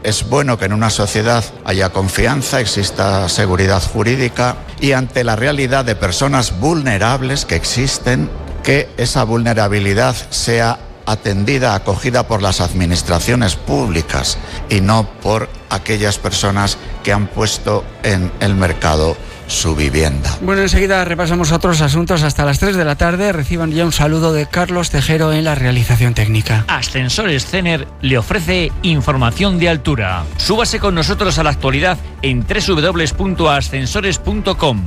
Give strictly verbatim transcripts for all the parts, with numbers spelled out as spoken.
es bueno que en una sociedad haya confianza, exista seguridad jurídica y ante la realidad de personas vulnerables que existen, que esa vulnerabilidad sea atendida, acogida por las administraciones públicas y no por aquellas personas que han puesto en el mercado su vivienda. Bueno, enseguida repasamos otros asuntos hasta las tres de la tarde. Reciban ya un saludo de Carlos Tejero en la realización técnica. Ascensores Cener le ofrece información de altura. Súbase con nosotros a la actualidad en doble u doble u doble u punto ascensores punto com.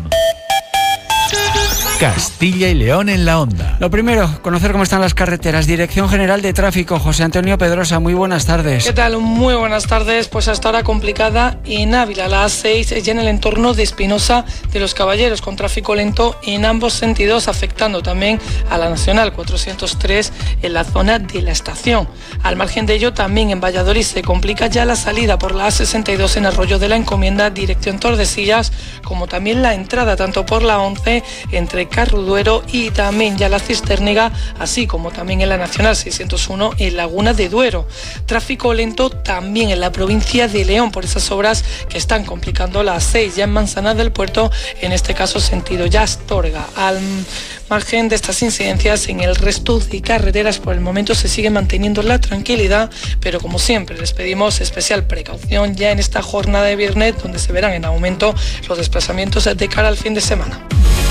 Castilla y León en la onda. Lo primero, conocer cómo están las carreteras. Dirección General de Tráfico, José Antonio Pedrosa, muy buenas tardes. ¿Qué tal? Muy buenas tardes. Pues hasta ahora complicada en Ávila, la A seis, ya en el entorno de Espinosa de los Caballeros, con tráfico lento en ambos sentidos, afectando también a la Nacional cuatrocientos tres en la zona de la estación. Al margen de ello, también en Valladolid se complica ya la salida por la A sesenta y dos en Arroyo de la Encomienda, dirección Tordesillas, como también la entrada tanto por la once entre Carruduero y también ya la Cisterniga, así como también en la Nacional seiscientos uno en Laguna de Duero. Tráfico lento también en la provincia de León por esas obras que están complicando la A seis ya en Manzana del Puerto, en este caso sentido ya Astorga. Al margen de estas incidencias, en el resto de carreteras por el momento se sigue manteniendo la tranquilidad, pero como siempre les pedimos especial precaución ya en esta jornada de viernes, donde se verán en aumento los desplazamientos de cara al fin de semana.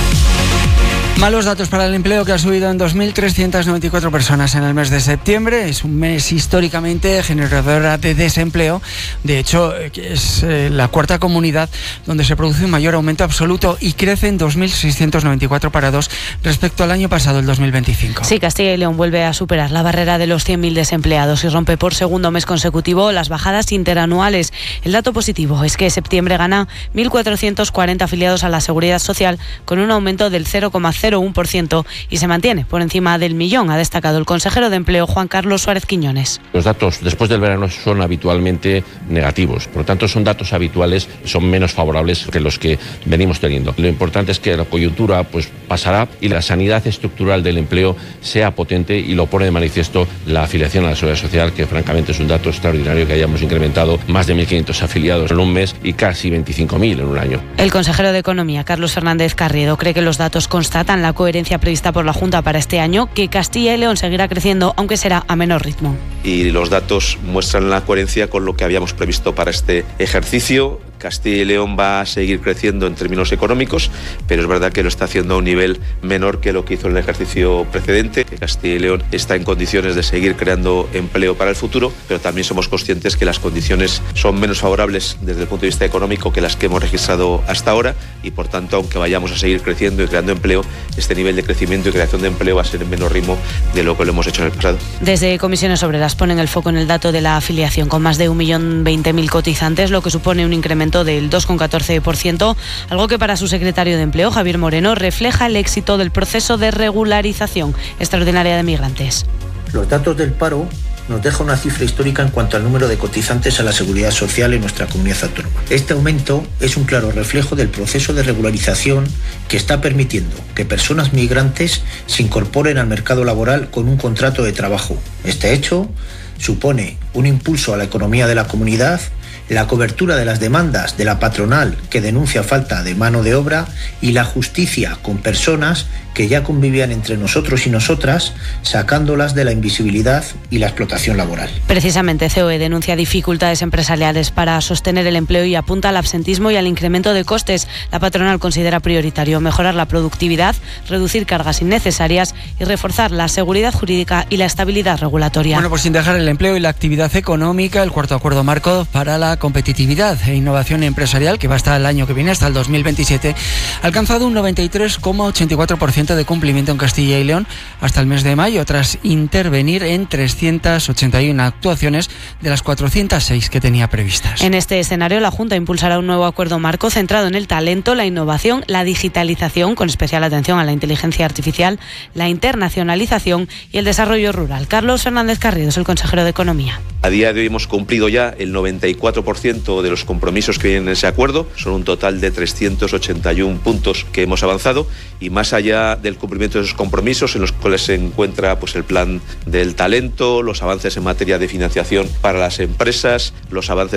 Malos datos para el empleo, que ha subido en dos mil trescientas noventa y cuatro personas en el mes de septiembre. Es un mes históricamente generador de desempleo. De hecho, es la cuarta comunidad donde se produce un mayor aumento absoluto y crece en dos mil seiscientos noventa y cuatro parados respecto al año pasado, el dos mil veinticinco. Sí, Castilla y León vuelve a superar la barrera de los cien mil desempleados y rompe por segundo mes consecutivo las bajadas interanuales. El dato positivo es que septiembre gana mil cuatrocientos cuarenta afiliados a la Seguridad Social, con un aumento del cero coma cero uno por ciento y se mantiene por encima del millón, ha destacado el consejero de Empleo, Juan Carlos Suárez Quiñones. Los datos después del verano son habitualmente negativos, por lo tanto son datos habituales, son menos favorables que los que venimos teniendo. Lo importante es que la coyuntura pues pasará y la sanidad estructural del empleo sea potente, y lo pone de manifiesto la afiliación a la Seguridad Social, que francamente es un dato extraordinario que hayamos incrementado más de mil quinientos afiliados en un mes y casi veinticinco mil en un año. El consejero de Economía, Carlos Fernández Carriedo, cree que los datos constatan la coherencia prevista por la Junta para este año, que Castilla y León seguirá creciendo, aunque será a menor ritmo. Y los datos muestran la coherencia con lo que habíamos previsto para este ejercicio. Castilla y León va a seguir creciendo en términos económicos, pero es verdad que lo está haciendo a un nivel menor que lo que hizo en el ejercicio precedente, que Castilla y León está en condiciones de seguir creando empleo para el futuro, pero también somos conscientes que las condiciones son menos favorables desde el punto de vista económico que las que hemos registrado hasta ahora, y por tanto, aunque vayamos a seguir creciendo y creando empleo, este nivel de crecimiento y creación de empleo va a ser en menor ritmo de lo que lo hemos hecho en el pasado. Desde Comisiones Obreras ponen el foco en el dato de la afiliación, con más de un millón veinte mil cotizantes, lo que supone un incremento del dos coma catorce por ciento, algo que para su secretario de Empleo, Javier Moreno, refleja el éxito del proceso de regularización extraordinaria de migrantes. Los datos del paro nos deja una cifra histórica en cuanto al número de cotizantes a la Seguridad Social en nuestra comunidad autónoma. Este aumento es un claro reflejo del proceso de regularización que está permitiendo que personas migrantes se incorporen al mercado laboral con un contrato de trabajo. Este hecho supone un impulso a la economía de la comunidad, la cobertura de las demandas de la patronal que denuncia falta de mano de obra y la justicia con personas que ya convivían entre nosotros y nosotras, sacándolas de la invisibilidad y la explotación laboral. Precisamente, C O E denuncia dificultades empresariales para sostener el empleo y apunta al absentismo y al incremento de costes. La patronal considera prioritario mejorar la productividad, reducir cargas innecesarias y reforzar la seguridad jurídica y la estabilidad regulatoria. Bueno, pues sin dejar el empleo y la actividad económica, el cuarto acuerdo marco para la competitividad e innovación empresarial, que va hasta el año que viene, hasta el dos mil veintisiete, ha alcanzado un noventa y tres coma ochenta y cuatro por ciento de cumplimiento en Castilla y León hasta el mes de mayo, tras intervenir en trescientas ochenta y una actuaciones de las cuatrocientas seis que tenía previstas. En este escenario, la Junta impulsará un nuevo acuerdo marco centrado en el talento, la innovación, la digitalización, con especial atención a la inteligencia artificial, la internacionalización y el desarrollo rural. Carlos Fernández Carriedo es el consejero de Economía. A día de hoy hemos cumplido ya el noventa y cuatro por ciento de los compromisos que vienen en ese acuerdo. Son un total de trescientos ochenta y uno puntos que hemos avanzado, y más allá del cumplimiento de esos compromisos, en los cuales se encuentra pues el plan del talento, los avances en materia de financiación para las empresas, los avances